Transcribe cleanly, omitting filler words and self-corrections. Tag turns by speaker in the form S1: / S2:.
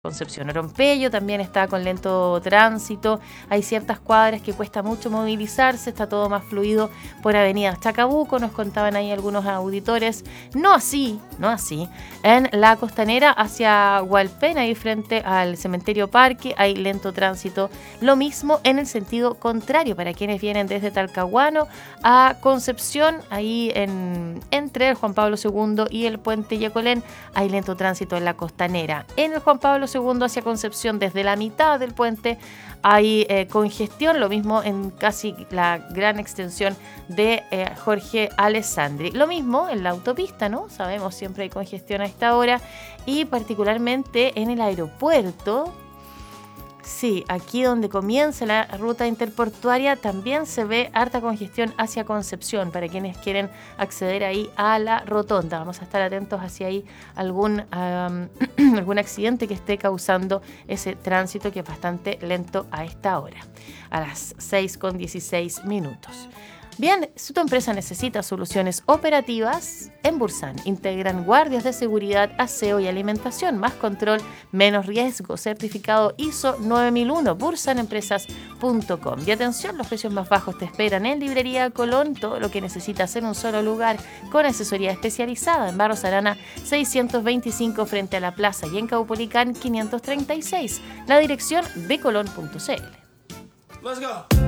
S1: Concepción. Orompeyo también está con lento tránsito, hay ciertas cuadras que cuesta mucho movilizarse, está todo más fluido por avenida Chacabuco, nos contaban ahí algunos auditores, no así, en la costanera hacia Hualpén, ahí frente al cementerio Parque, hay lento tránsito, lo mismo en el sentido contrario, para quienes vienen desde Talcahuano a Concepción, ahí entre el Juan Pablo II y el puente Yacolén, hay lento tránsito en la costanera, en el Juan Pablo II hacia Concepción, desde la mitad del puente hay congestión, lo mismo en casi la gran extensión de Jorge Alessandri. Lo mismo en la autopista, ¿no? Sabemos, siempre hay congestión a esta hora y particularmente en el aeropuerto. Sí, aquí donde comienza la ruta interportuaria también se ve harta congestión hacia Concepción para quienes quieren acceder ahí a la rotonda. Vamos a estar atentos hacia ahí algún accidente que esté causando ese tránsito que es bastante lento a esta hora, a las 6:16. Bien, si tu empresa necesita soluciones operativas, en Bursan integran guardias de seguridad, aseo y alimentación, más control, menos riesgo, certificado ISO 9001, bursanempresas.com. Y atención, los precios más bajos te esperan en Librería Colón, todo lo que necesitas en un solo lugar, con asesoría especializada en Barros Arana 625 frente a la plaza y en Caupolicán 536. La dirección becolón.cl.
S2: Let's go.